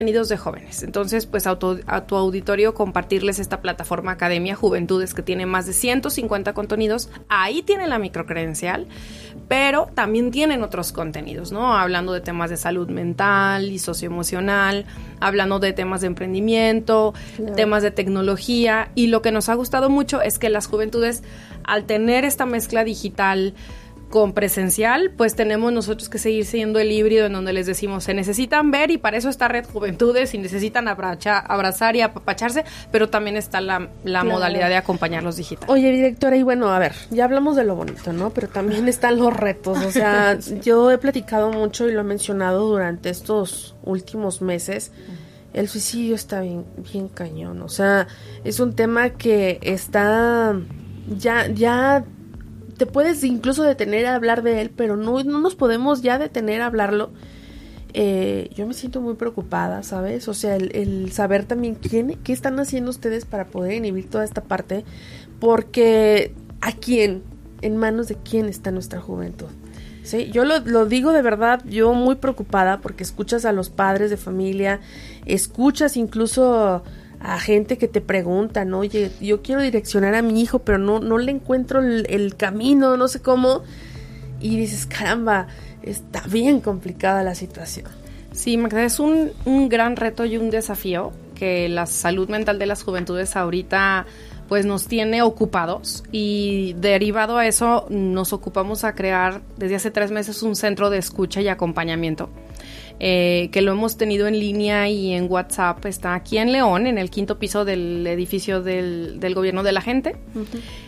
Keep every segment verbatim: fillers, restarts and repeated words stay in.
contenidos de jóvenes. Entonces, pues a tu, a tu auditorio compartirles esta plataforma Academia Juventudes, que tiene más de ciento cincuenta contenidos. Ahí tienen la microcredencial, pero también tienen otros contenidos, ¿no? Hablando de temas de salud mental y socioemocional, hablando de temas de emprendimiento, claro. temas de tecnología. Y lo que nos ha gustado mucho es que las juventudes, al tener esta mezcla digital con presencial, pues tenemos nosotros que seguir siendo el híbrido en donde les decimos, se necesitan ver y para eso está Red Juventudes y necesitan abracha, abrazar y apapacharse, pero también está la, la claro. modalidad de acompañarlos digital. Oye, directora, y bueno, a ver, ya hablamos de lo bonito, ¿no? Pero también están los retos, o sea, sí. yo he platicado mucho y lo he mencionado durante estos últimos meses, el suicidio está bien, bien cañón, o sea, es un tema que está ya, ya te puedes incluso detener a hablar de él, pero no, no nos podemos ya detener a hablarlo. Eh, yo me siento muy preocupada, ¿sabes? O sea, el, el saber también quién, qué están haciendo ustedes para poder inhibir toda esta parte, porque ¿a quién? ¿En manos de quién está nuestra juventud? Sí, yo lo, lo digo de verdad, yo muy preocupada porque escuchas a los padres de familia, escuchas incluso a gente que te preguntan, oye, yo quiero direccionar a mi hijo, pero no, no le encuentro el, el camino, no sé cómo, y dices, caramba, está bien complicada la situación. Sí, Magda, es un, un gran reto y un desafío que la salud mental de las juventudes ahorita pues nos tiene ocupados, y derivado a eso nos ocupamos a crear desde hace tres meses un centro de escucha y acompañamiento. Eh, que lo hemos tenido en línea y en WhatsApp. Está aquí en León, en el quinto piso del edificio del, del gobierno de la gente. Uh-huh.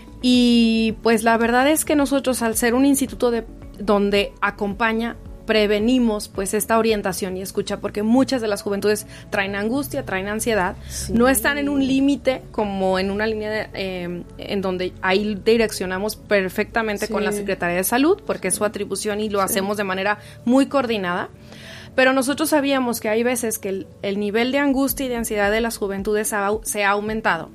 Y pues la verdad es que nosotros, al ser un instituto de, donde acompaña, prevenimos pues esta orientación y escucha, porque muchas de las juventudes traen angustia, traen ansiedad, sí. no están en un límite como en una línea de, eh, en donde ahí direccionamos perfectamente sí. con la Secretaría de Salud, porque es su atribución y lo sí. hacemos de manera muy coordinada. Pero nosotros sabíamos que hay veces que el, el nivel de angustia y de ansiedad de las juventudes ha, se ha aumentado,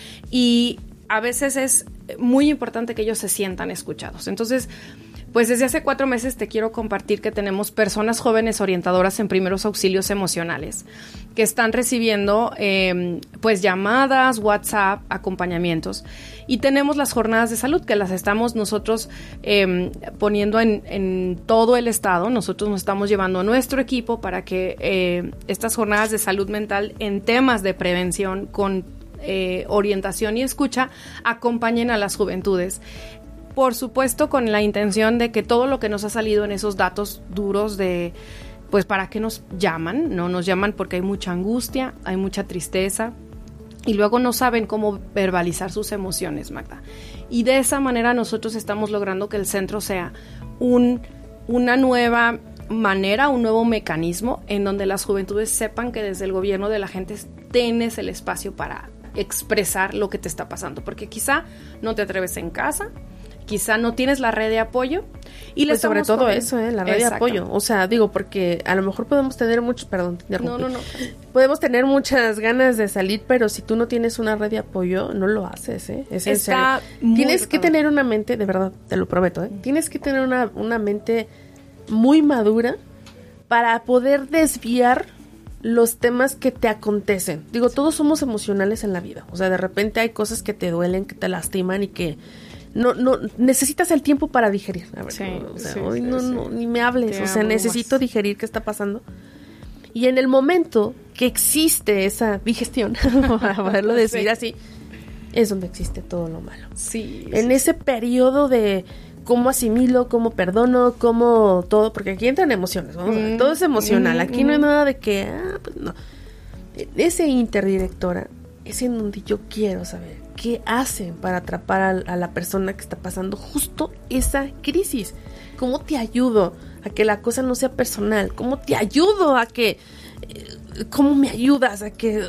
y a veces es muy importante que ellos se sientan escuchados. Entonces, pues desde hace cuatro meses te quiero compartir que tenemos personas jóvenes orientadoras en primeros auxilios emocionales que están recibiendo eh, pues llamadas, WhatsApp, acompañamientos, y tenemos las jornadas de salud que las estamos nosotros eh, poniendo en, en todo el estado. Nosotros nos estamos llevando a nuestro equipo para que eh, estas jornadas de salud mental en temas de prevención con eh, orientación y escucha acompañen a las juventudes. Por supuesto, con la intención de que todo lo que nos ha salido en esos datos duros de, pues, ¿para qué nos llaman? No nos llaman porque hay mucha angustia, hay mucha tristeza, y luego no saben cómo verbalizar sus emociones, Magda. Y de esa manera nosotros estamos logrando que el centro sea un, una nueva manera, un nuevo mecanismo en donde las juventudes sepan que desde el gobierno de la gente tienes el espacio para expresar lo que te está pasando, porque quizá no te atreves en casa, quizá no tienes la red de apoyo, y pues sobre todo con... eso, ¿eh? La red Exacto. de apoyo, o sea, digo, porque a lo mejor podemos tener mucho, perdón, te interrumpí. No, no, no. Podemos tener muchas ganas de salir, pero si tú no tienes una red de apoyo, no lo haces, ¿eh? Es Está en Tienes que tener una mente, de verdad, te lo prometo, ¿eh? Tienes que tener una, una mente muy madura para poder desviar los temas que te acontecen. Digo, todos somos emocionales en la vida, o sea, de repente hay cosas que te duelen, que te lastiman y que No, no, necesitas el tiempo para digerir. A ver, sí, o sea, sí, hoy sí, no, sí. no, ni me hables. Te o sea, abrumas. necesito digerir qué está pasando. Y en el momento que existe esa digestión, para poderlo decir sí. así, es donde existe todo lo malo. Sí. En sí, ese sí. periodo de cómo asimilo, cómo perdono, cómo todo, porque aquí entran emociones, ¿no? Mm, todo es emocional. Mm, aquí mm. no hay nada de que, ah, pues no. Ese interdirectora es en donde yo quiero saber qué hacen para atrapar a, a la persona que está pasando justo esa crisis. ¿Cómo te ayudo a que la cosa no sea personal? ¿Cómo te ayudo a que... Eh, ¿Cómo me ayudas a que...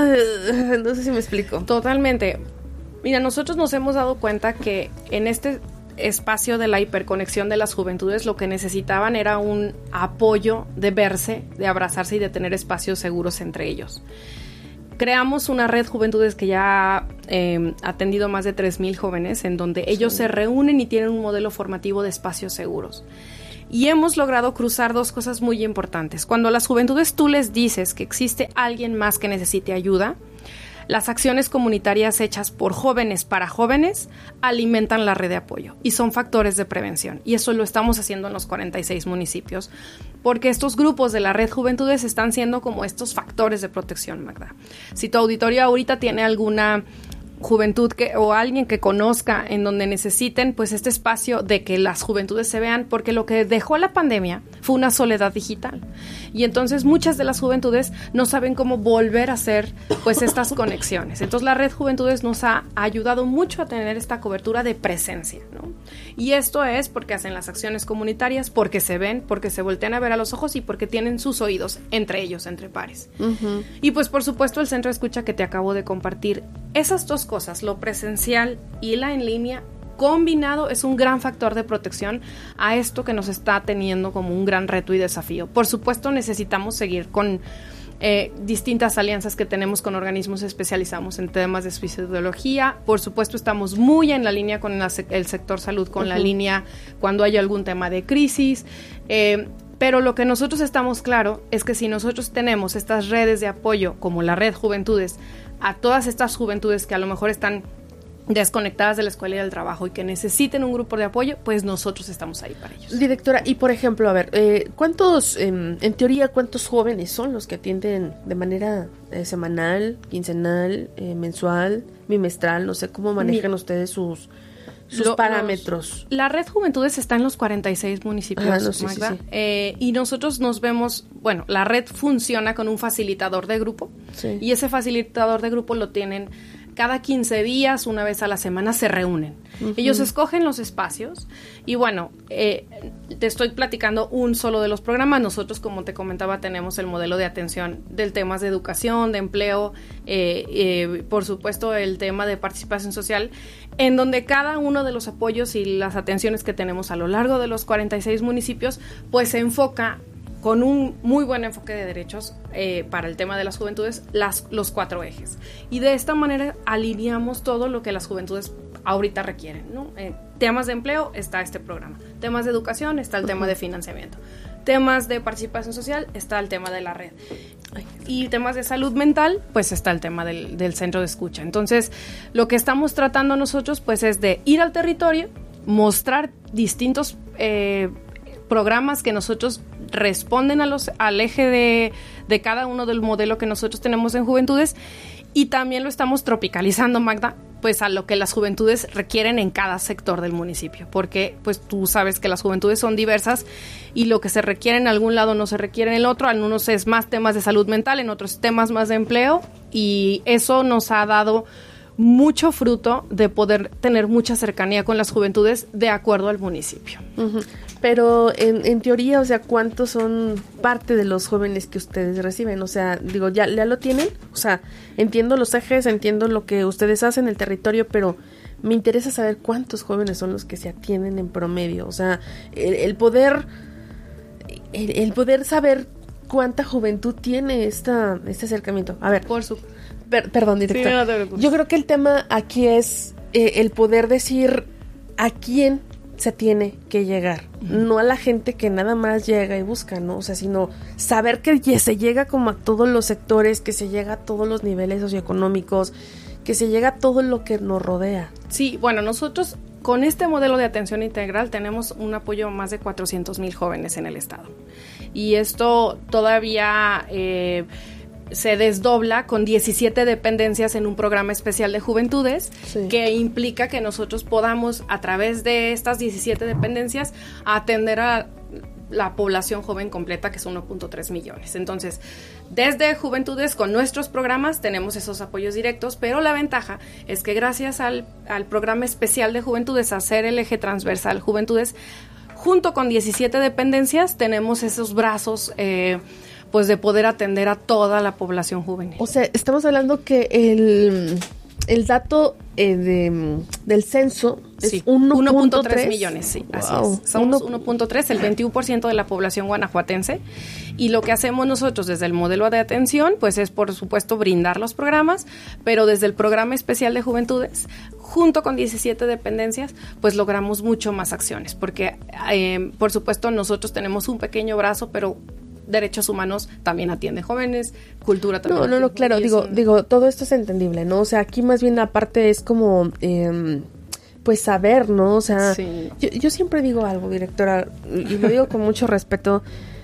Uh, no sé si me explico. Totalmente. Mira, nosotros nos hemos dado cuenta que en este espacio de la hiperconexión de las juventudes lo que necesitaban era un apoyo de verse, de abrazarse y de tener espacios seguros entre ellos. Creamos una red Juventudes que ya ha eh, atendido más de tres mil jóvenes, en donde ellos sí. se reúnen y tienen un modelo formativo de espacios seguros. Y hemos logrado cruzar dos cosas muy importantes. Cuando a las juventudes tú les dices que existe alguien más que necesite ayuda, las acciones comunitarias hechas por jóvenes para jóvenes alimentan la red de apoyo y son factores de prevención. Y eso lo estamos haciendo en los cuarenta y seis municipios, porque estos grupos de la red Juventudes están siendo como estos factores de protección, Magda. Si tu auditorio ahorita tiene alguna juventud que, o alguien que conozca en donde necesiten pues este espacio de que las juventudes se vean, porque lo que dejó la pandemia fue una soledad digital y entonces muchas de las juventudes no saben cómo volver a hacer pues estas conexiones. Entonces la red Juventudes nos ha ayudado mucho a tener esta cobertura de presencia, ¿no? Y esto es porque hacen las acciones comunitarias, porque se ven, porque se voltean a ver a los ojos y porque tienen sus oídos entre ellos, entre pares. Uh-huh. Y pues por supuesto el centro de escucha que te acabo de compartir. Esas dos cosas, lo presencial y la en línea, combinado es un gran factor de protección a esto que nos está teniendo como un gran reto y desafío. Por supuesto necesitamos seguir con eh, distintas alianzas que tenemos con organismos especializados en temas de suicidología. Por supuesto estamos muy en la línea con la, el sector salud, con uh-huh. la línea cuando hay algún tema de crisis. Eh, Pero lo que nosotros estamos claro es que si nosotros tenemos estas redes de apoyo, como la Red Juventudes, a todas estas juventudes que a lo mejor están desconectadas de la escuela y del trabajo y que necesiten un grupo de apoyo, pues nosotros estamos ahí para ellos. Directora, y por ejemplo, a ver, eh, ¿cuántos, eh, en teoría, cuántos jóvenes son los que atienden de manera eh, semanal, quincenal, eh, mensual, bimestral? No sé cómo manejan Mi, ustedes sus... sus lo, parámetros. Los, la Red Juventudes está en los cuarenta y seis municipios, ah, no, sí, Magda, sí, sí. Eh, y nosotros nos vemos, bueno, la red funciona con un facilitador de grupo, sí. y ese facilitador de grupo lo tienen cada quince días, una vez a la semana se reúnen. Uh-huh. Ellos escogen los espacios y bueno, eh, te estoy platicando un solo de los programas. Nosotros, como te comentaba, tenemos el modelo de atención del temas de educación, de empleo, eh, eh, por supuesto el tema de participación social, en donde cada uno de los apoyos y las atenciones que tenemos a lo largo de los cuarenta y seis municipios, pues se enfoca con un muy buen enfoque de derechos eh, para el tema de las juventudes, las, los cuatro ejes. Y de esta manera alineamos todo lo que las juventudes ahorita requieren, ¿no? Eh, temas de empleo, está este programa. Temas de educación, está el uh-huh. tema de financiamiento. Temas de participación social, está el tema de la red. Y temas de salud mental, pues está el tema del, del centro de escucha. Entonces, lo que estamos tratando nosotros, pues es de ir al territorio, mostrar distintos eh, programas que nosotros responden a los, al eje de, de cada uno del modelo que nosotros tenemos en juventudes, y también lo estamos tropicalizando, Magda, pues a lo que las juventudes requieren en cada sector del municipio, porque pues tú sabes que las juventudes son diversas y lo que se requiere en algún lado no se requiere en el otro. En unos es más temas de salud mental, en otros temas más de empleo, y eso nos ha dado mucho fruto de poder tener mucha cercanía con las juventudes de acuerdo al municipio. Uh-huh. Pero en, en teoría, o sea, ¿cuántos son parte de los jóvenes que ustedes reciben? O sea, digo, ¿ya, ya lo tienen? O sea, entiendo los ejes, entiendo lo que ustedes hacen en el territorio, pero me interesa saber cuántos jóvenes son los que se atienden en promedio. O sea, el, el poder el, el poder saber cuánta juventud tiene esta, este acercamiento. A ver, por su... per, perdón, director. Sí, no, no, no. Yo creo que el tema aquí es eh, el poder decir a quién se tiene que llegar, uh-huh. no a la gente que nada más llega y busca, ¿no? O sea, sino saber que se llega como a todos los sectores, que se llega a todos los niveles socioeconómicos, que se llega a todo lo que nos rodea. Sí, bueno, nosotros con este modelo de atención integral tenemos un apoyo a más de cuatrocientos mil jóvenes en el estado. Y esto todavía eh, se desdobla con diecisiete dependencias en un programa especial de juventudes, sí. que implica que nosotros podamos, a través de estas diecisiete dependencias, atender a la población joven completa, que es uno punto tres millones. Entonces, desde Juventudes, con nuestros programas, tenemos esos apoyos directos, pero la ventaja es que gracias al, al programa especial de Juventudes, hacer el eje transversal Juventudes, junto con diecisiete dependencias, tenemos esos brazos eh, pues de poder atender a toda la población juvenil. O sea, estamos hablando que el, el dato eh, de, del censo es sí, uno punto tres millones, sí, wow. Así es. Somos uno punto tres, el veintiuno por ciento de la población guanajuatense, y lo que hacemos nosotros desde el modelo de atención, pues es por supuesto brindar los programas, pero desde el programa especial de juventudes, junto con diecisiete dependencias, pues logramos mucho más acciones, porque eh, por supuesto nosotros tenemos un pequeño brazo, pero derechos humanos también atiende jóvenes, cultura también. No, no, no, claro, digo, un... digo, todo esto es entendible, ¿no? O sea, aquí más bien la parte es como, eh, pues saber, ¿no? O sea, sí. yo, yo siempre digo algo, directora, y lo digo con mucho respeto.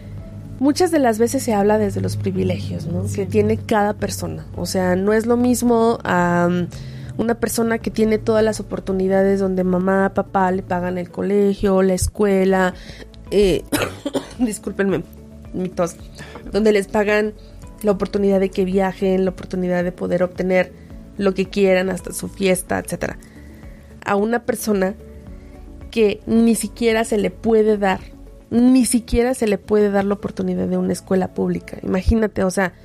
Muchas de las veces se habla desde los privilegios, ¿no? Sí. Que tiene cada persona. O sea, no es lo mismo a um, una persona que tiene todas las oportunidades donde mamá, papá le pagan el colegio, la escuela, eh, discúlpenme, mi tos, donde les pagan la oportunidad de que viajen, la oportunidad de poder obtener lo que quieran, hasta su fiesta, etcétera. A una persona que ni siquiera se le puede dar, ni siquiera se le puede dar la oportunidad de una escuela pública. Imagínate, o sea,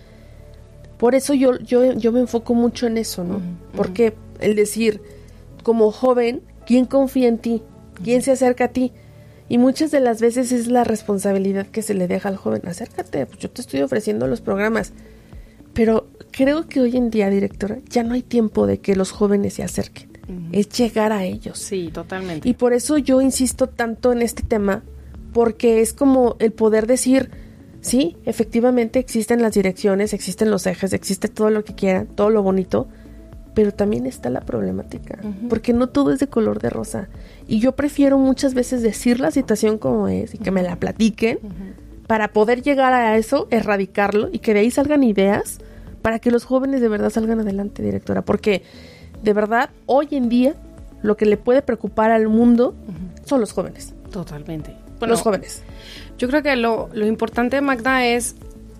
por eso yo, yo, yo me enfoco mucho en eso, ¿no? Uh-huh. Porque el decir, como joven, ¿quién confía en ti? ¿Quién se acerca a ti? Y muchas de las veces es la responsabilidad que se le deja al joven. Acércate, pues yo te estoy ofreciendo los programas. Pero creo que hoy en día, directora, ya no hay tiempo de que los jóvenes se acerquen. Uh-huh. Es llegar a ellos. Sí, totalmente. Y por eso yo insisto tanto en este tema, porque es como el poder decir, sí, efectivamente existen las direcciones, existen los ejes, existe todo lo que quieran, todo lo bonito, pero también está la problemática, uh-huh. porque no todo es de color de rosa. Y yo prefiero muchas veces decir la situación como es y que uh-huh. me la platiquen uh-huh. para poder llegar a eso, erradicarlo y que de ahí salgan ideas para que los jóvenes de verdad salgan adelante, directora. Porque de verdad, hoy en día, lo que le puede preocupar al mundo uh-huh. son los jóvenes. Totalmente. Bueno, los jóvenes. Yo creo que lo, lo importante, Magda, es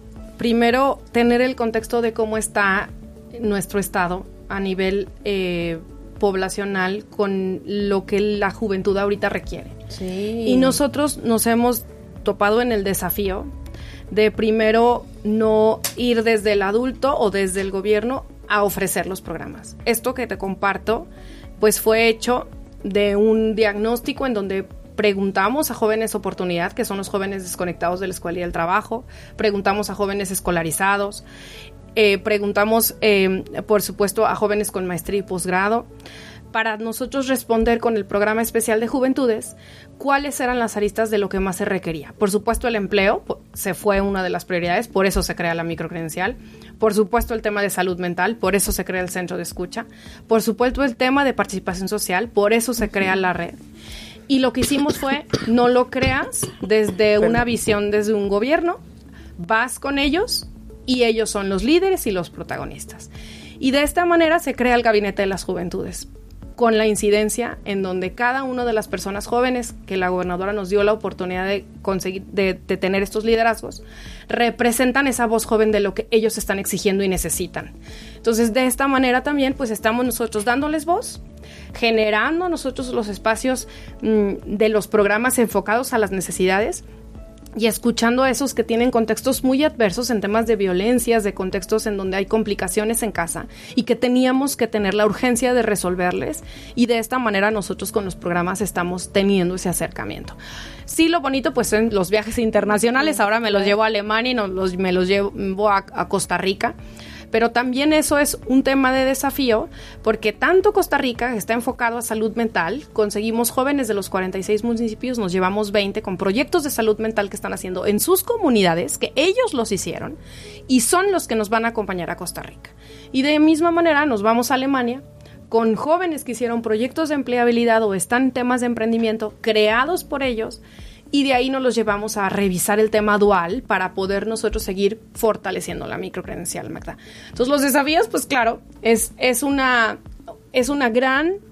primero tener el contexto de cómo está nuestro estado a nivel eh, poblacional con lo que la juventud ahorita requiere. Sí. Y nosotros nos hemos topado en el desafío de primero no ir desde el adulto o desde el gobierno a ofrecer los programas. Esto que te comparto, pues fue hecho de un diagnóstico en donde preguntamos a jóvenes oportunidad, que son los jóvenes desconectados de la escuela y del trabajo, preguntamos a jóvenes escolarizados, Eh, preguntamos, eh, por supuesto, a jóvenes con maestría y posgrado, para nosotros responder con el programa especial de juventudes cuáles eran las aristas de lo que más se requería. Por supuesto, el empleo se fue una de las prioridades, por eso se crea la microcredencial. Por supuesto, el tema de salud mental, por eso se crea el centro de escucha. Por supuesto, el tema de participación social, por eso se crea la red. Y lo que hicimos fue, no lo creas desde una visión, desde un gobierno, vas con ellos y ellos son los líderes y los protagonistas. Y de esta manera se crea el Gabinete de las Juventudes, con la incidencia en donde cada una de las personas jóvenes que la gobernadora nos dio la oportunidad de conseguir, de, de tener estos liderazgos, representan esa voz joven de lo que ellos están exigiendo y necesitan. Entonces, de esta manera también, pues estamos nosotros dándoles voz, generando nosotros los espacios mmm, de los programas enfocados a las necesidades, y escuchando a esos que tienen contextos muy adversos en temas de violencias, de contextos en donde hay complicaciones en casa y que teníamos que tener la urgencia de resolverles, y de esta manera nosotros con los programas estamos teniendo ese acercamiento. Sí, lo bonito pues son los viajes internacionales, ahora me los llevo a Alemania y no, los, me los llevo a, a Costa Rica. Pero también eso es un tema de desafío, porque tanto Costa Rica está enfocado a salud mental, conseguimos jóvenes de los cuarenta y seis municipios, nos llevamos veinte con proyectos de salud mental que están haciendo en sus comunidades, que ellos los hicieron, y son los que nos van a acompañar a Costa Rica. Y de misma manera nos vamos a Alemania, con jóvenes que hicieron proyectos de empleabilidad o están en temas de emprendimiento creados por ellos, y de ahí nos los llevamos a revisar el tema dual para poder nosotros seguir fortaleciendo la microcredencial, Magda. Entonces, los desafíos, pues claro, es, es, una, es una gran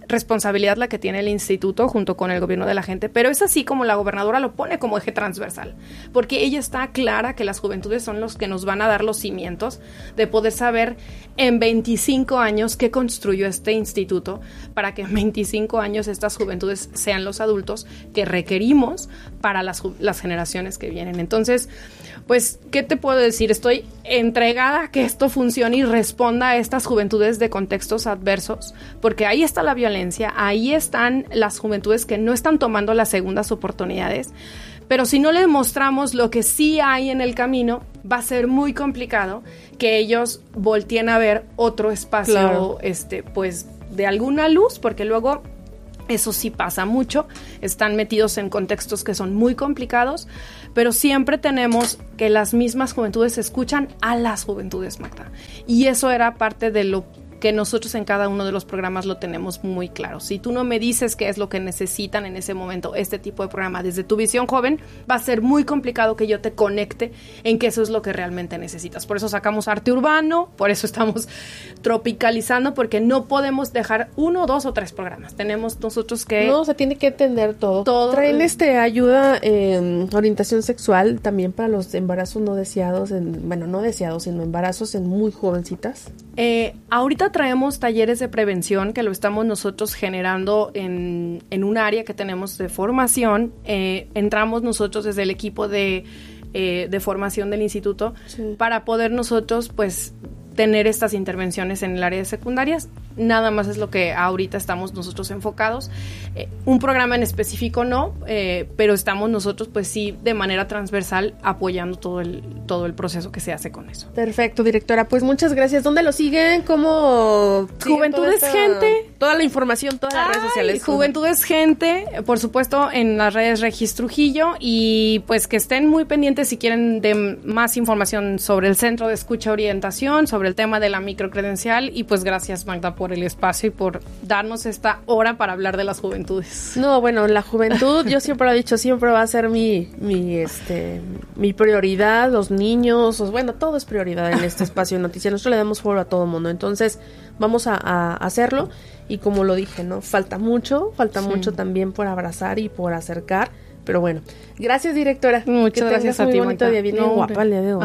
responsabilidad la que tiene el instituto junto con el gobierno de la gente, pero es así como la gobernadora lo pone como eje transversal, porque ella está clara que las juventudes son los que nos van a dar los cimientos de poder saber en veinticinco años qué construyó este instituto para que en veinticinco años estas juventudes sean los adultos que requerimos para las, las generaciones que vienen. Entonces, pues, ¿qué te puedo decir? Estoy entregada a que esto funcione y responda a estas juventudes de contextos adversos, porque ahí está la violencia, ahí están las juventudes que no están tomando las segundas oportunidades, pero si no les mostramos lo que sí hay en el camino, va a ser muy complicado que ellos volteen a ver otro espacio, claro. este, pues, de alguna luz, porque luego eso sí pasa mucho, están metidos en contextos que son muy complicados, pero siempre tenemos que las mismas juventudes escuchan a las juventudes, Magda. Y eso era parte de lo que nosotros en cada uno de los programas lo tenemos muy claro. Si tú no me dices qué es lo que necesitan en ese momento este tipo de programa desde tu visión joven, va a ser muy complicado que yo te conecte en que eso es lo que realmente necesitas. Por eso sacamos arte urbano, por eso estamos tropicalizando, porque no podemos dejar uno, dos o tres programas. Tenemos nosotros que... No, se tiene que entender todo. todo Traen este ayuda en orientación sexual también para los embarazos no deseados, en, bueno, no deseados, sino embarazos en muy jovencitas. Eh, ahorita traemos talleres de prevención que lo estamos nosotros generando en, en un área que tenemos de formación. Eh, entramos nosotros desde el equipo de, eh, de formación del instituto, sí, para poder nosotros pues tener estas intervenciones en el área de secundarias. Nada más es lo que ahorita estamos nosotros enfocados. Eh, un programa en específico no, eh, pero estamos nosotros pues sí de manera transversal apoyando todo el, todo el proceso que se hace con eso. Perfecto, directora. Pues muchas gracias. ¿Dónde lo siguen? ¿Cómo? Juventudes esta, Gente. Toda la información, todas las Ay, redes sociales. Juventudes Gente, por supuesto, en las redes Regis Trujillo, y pues que estén muy pendientes si quieren de más información sobre el Centro de Escucha Orientación, sobre el tema de la microcredencial, y pues gracias, Magda, por el espacio y por darnos esta hora para hablar de las juventudes. No, bueno, la juventud, yo siempre lo he dicho, siempre va a ser mi, mi, este, mi prioridad, los niños, os, bueno, todo es prioridad en este espacio de noticias. Nosotros le damos foro a todo el mundo, entonces vamos a, a hacerlo, y como lo dije, ¿no? Falta mucho, falta sí. mucho también por abrazar y por acercar. Pero bueno, gracias, directora. Muchas que gracias a ti, bonito día. Viene no, guapa el día de hoy.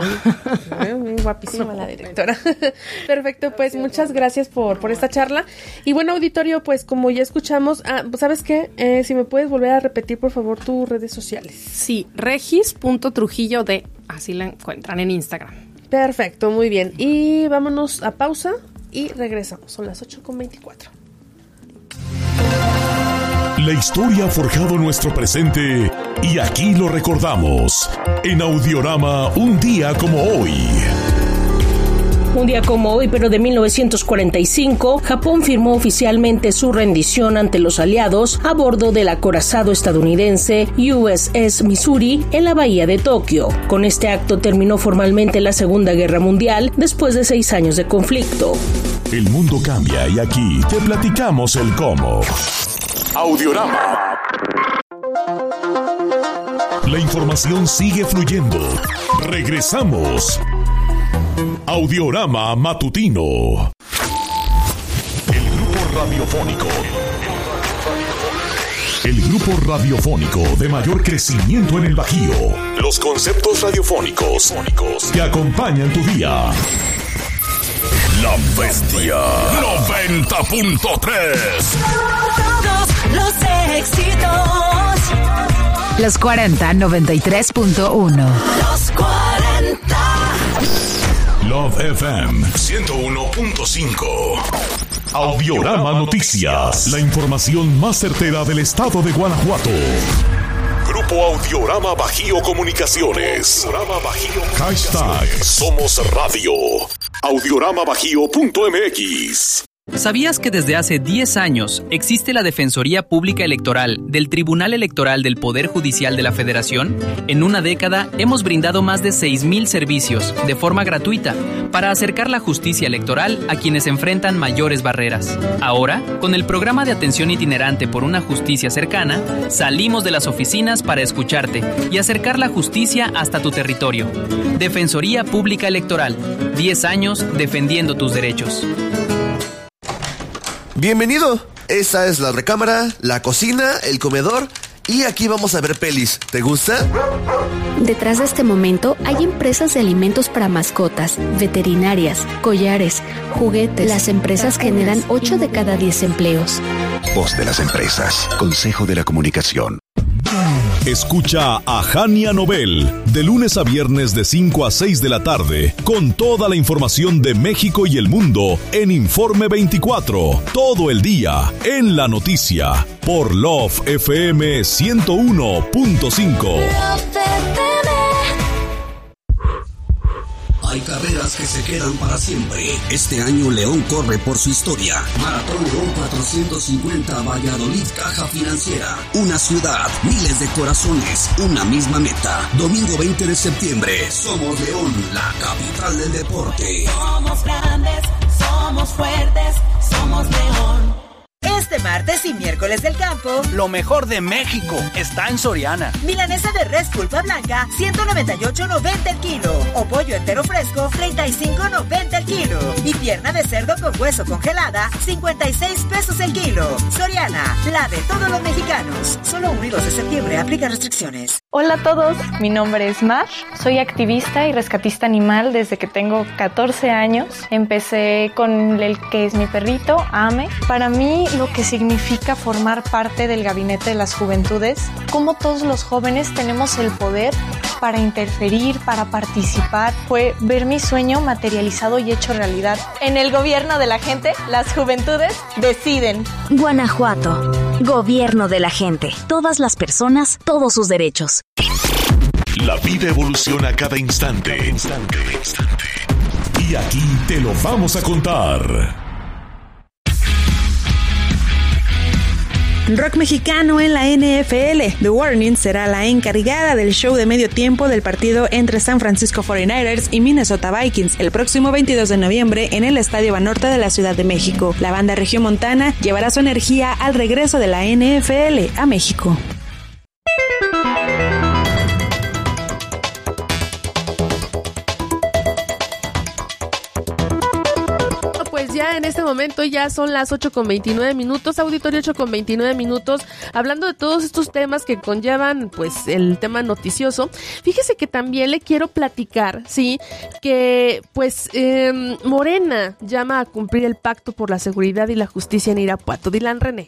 Muy guapísima no, la directora. Perfecto, pues gracias, muchas gracias por, por esta charla. Y bueno, auditorio, pues como ya escuchamos, ah, ¿sabes qué? Eh, si me puedes volver a repetir, por favor, tus redes sociales. Sí, regis punto trujillo de, así la encuentran en Instagram. Perfecto, muy bien. Y vámonos a pausa y regresamos. Son las ocho con veinticuatro. La historia ha forjado nuestro presente y aquí lo recordamos. En Audiorama, un día como hoy. Un día como hoy, pero de mil novecientos cuarenta y cinco, Japón firmó oficialmente su rendición ante los aliados a bordo del acorazado estadounidense U S S Missouri en la bahía de Tokio. Con este acto terminó formalmente la Segunda Guerra Mundial después de seis años de conflicto. El mundo cambia y aquí te platicamos el cómo. Audiorama. La información sigue fluyendo. Regresamos. Audiorama Matutino. El grupo radiofónico. El grupo radiofónico de mayor crecimiento en el Bajío. Los conceptos radiofónicos que acompañan tu día. La Bestia noventa punto tres. Todos los éxitos. Los cuarenta noventa y tres punto uno. Los cuarenta. Love F M ciento uno punto cinco. Audiorama Noticias. La información más certera del estado de Guanajuato. Grupo Audiorama Bajío Comunicaciones. Audiorama Bajío. Hashtag Somos Radio. audiorama bajío punto m x. ¿Sabías que desde hace diez años existe la Defensoría Pública Electoral del Tribunal Electoral del Poder Judicial de la Federación? En una década hemos brindado más de seis mil servicios de forma gratuita para acercar la justicia electoral a quienes enfrentan mayores barreras. Ahora, con el programa de atención itinerante por una justicia cercana, salimos de las oficinas para escucharte y acercar la justicia hasta tu territorio. Defensoría Pública Electoral, diez años defendiendo tus derechos. Bienvenido. Esa es la recámara, la cocina, el comedor y aquí vamos a ver pelis. ¿Te gusta? Detrás de este momento hay empresas de alimentos para mascotas, veterinarias, collares, juguetes. Las empresas generan ocho de cada diez empleos. Voz de las empresas. Consejo de la Comunicación. Escucha a Jania Nobel de lunes a viernes de cinco a seis de la tarde con toda la información de México y el mundo en Informe veinticuatro, todo el día en la noticia por Love F M ciento uno punto cinco. Hay carreras que se quedan para siempre. Este año León corre por su historia. Maratón León cuatrocientos cincuenta Valladolid Caja Financiera. Una ciudad, miles de corazones, una misma meta. Domingo veinte de septiembre. Somos León, la capital del deporte. Somos grandes, somos fuertes, somos León. Este martes y miércoles del campo, lo mejor de México está en Soriana. Milanesa de res pulpa blanca, ciento noventa y ocho noventa el kilo. O pollo entero fresco, treinta y cinco noventa el kilo. Y pierna de cerdo con hueso congelada, cincuenta y seis pesos el kilo. Soriana, la de todos los mexicanos. Solo uno y dos de septiembre, aplica restricciones. Hola a todos, mi nombre es Mar. Soy activista y rescatista animal desde que tengo catorce años. Empecé con el que es mi perrito, Ame. Para mí, lo que significa formar parte del Gabinete de las Juventudes, cómo todos los jóvenes tenemos el poder para interferir, para participar, fue ver mi sueño materializado y hecho realidad. En el gobierno de la gente, las juventudes deciden. Guanajuato, gobierno de la gente. Todas las personas, todos sus derechos. La vida evoluciona cada instante. Instante, instante. Y aquí te lo vamos a contar. Rock mexicano en la N F L. The Warning será la encargada del show de medio tiempo del partido entre San Francisco cuarenta y nueve ers y Minnesota Vikings el próximo veintidós de noviembre en el Estadio Banorte de la Ciudad de México. La banda regiomontana llevará su energía al regreso de la N F L a México. Ya en este momento ya son las ocho con veintinueve minutos, auditorio ocho con veintinueve minutos, hablando de todos estos temas que conllevan pues el tema noticioso. Fíjese que también le quiero platicar, sí, que pues eh, Morena llama a cumplir el pacto por la seguridad y la justicia en Irapuato. Dylan René.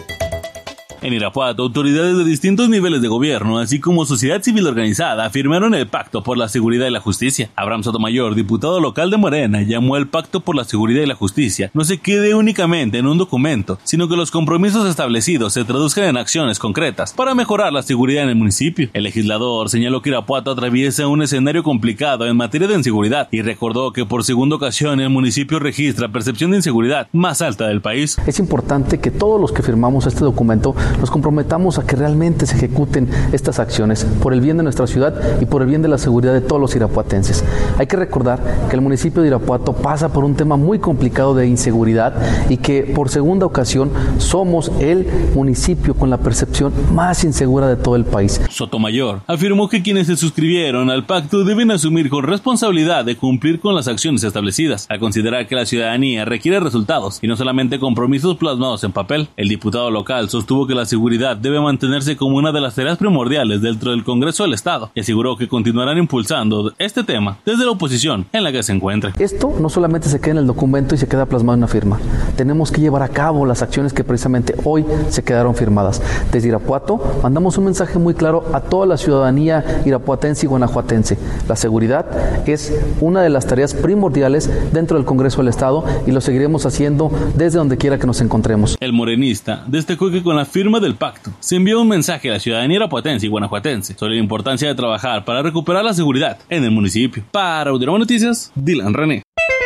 En Irapuato, autoridades de distintos niveles de gobierno, así como sociedad civil organizada, firmaron el Pacto por la Seguridad y la Justicia. Abraham Sotomayor, diputado local de Morena, llamó el Pacto por la Seguridad y la Justicia no se quede únicamente en un documento, sino que los compromisos establecidos se traduzcan en acciones concretas para mejorar la seguridad en el municipio. El legislador señaló que Irapuato atraviesa un escenario complicado en materia de inseguridad y recordó que por segunda ocasión el municipio registra percepción de inseguridad más alta del país. Es importante que todos los que firmamos este documento nos comprometamos a que realmente se ejecuten estas acciones por el bien de nuestra ciudad y por el bien de la seguridad de todos los irapuatenses. Hay que recordar que el municipio de Irapuato pasa por un tema muy complicado de inseguridad y que por segunda ocasión somos el municipio con la percepción más insegura de todo el país. Sotomayor afirmó que quienes se suscribieron al pacto deben asumir con responsabilidad de cumplir con las acciones establecidas, al considerar que la ciudadanía requiere resultados y no solamente compromisos plasmados en papel. El diputado local sostuvo que la seguridad debe mantenerse como una de las tareas primordiales dentro del Congreso del Estado y aseguró que continuarán impulsando este tema desde la oposición en la que se encuentre. Esto no solamente se queda en el documento y se queda plasmado en una firma. Tenemos que llevar a cabo las acciones que precisamente hoy se quedaron firmadas. Desde Irapuato mandamos un mensaje muy claro a toda la ciudadanía irapuatense y guanajuatense. La seguridad es una de las tareas primordiales dentro del Congreso del Estado y lo seguiremos haciendo desde donde quiera que nos encontremos. El morenista destacó que con la firma del pacto se envió un mensaje a la ciudadanía irapuatense y guanajuatense sobre la importancia de trabajar para recuperar la seguridad en el municipio. Para Audiorama Noticias, Dylan René.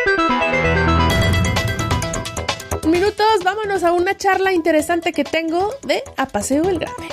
Minutos, vámonos a una charla interesante que tengo de A Paseo el Grande.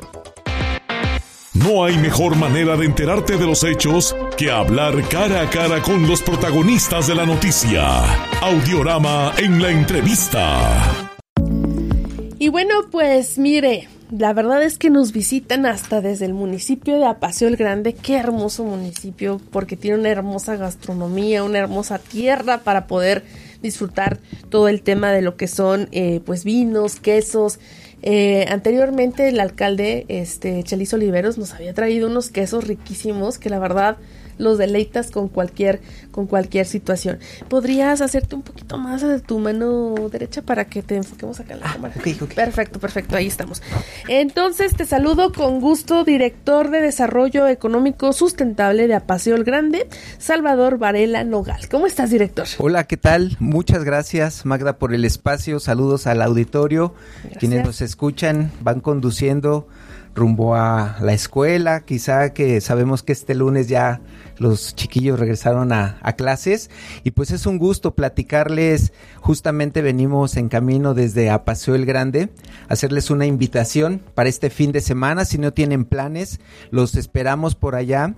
No hay mejor manera de enterarte de los hechos que hablar cara a cara con los protagonistas de la noticia. Audiorama en la entrevista. Y bueno, pues mire, la verdad es que nos visitan hasta desde el municipio de Apaseo el Grande. Qué hermoso municipio, porque tiene una hermosa gastronomía, una hermosa tierra para poder disfrutar todo el tema de lo que son eh, pues vinos, quesos. Eh, anteriormente el alcalde este Chelis Oliveros nos había traído unos quesos riquísimos que la verdad los deleitas con cualquier con cualquier situación. ¿Podrías hacerte un poquito más de tu mano derecha para que te enfoquemos acá en la ah, cámara? Okay, okay. Perfecto, perfecto, ahí estamos. Entonces te saludo con gusto, director de Desarrollo Económico Sustentable de Apaseo el Grande, Salvador Varela Nogal. ¿Cómo estás, director? Hola, ¿qué tal? Muchas gracias, Magda, por el espacio. Saludos al auditorio. Gracias. Quienes nos escuchan van conduciendo rumbo a la escuela, quizá que sabemos que este lunes ya los chiquillos regresaron a, a clases y pues es un gusto platicarles. Justamente venimos en camino desde Apaseo el Grande, hacerles una invitación para este fin de semana. Si no tienen planes, los esperamos por allá,